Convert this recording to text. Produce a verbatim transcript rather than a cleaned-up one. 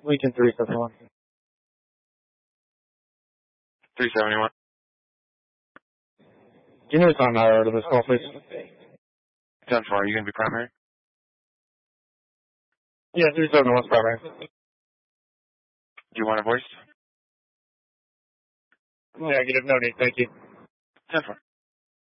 Lincoln three seventy-one. three seventy-one. Give me the time hour of this call, please. ten four, are you going to be primary? Yeah, three seventy-one's primary. Do you want a voice? Negative, no need, thank you. ten four.